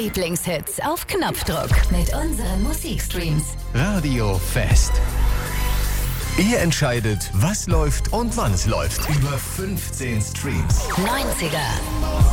Lieblingshits auf Knopfdruck mit unseren Musikstreams. Radio Fest. Ihr entscheidet, was läuft und wann es läuft. Über 15 Streams. 90er.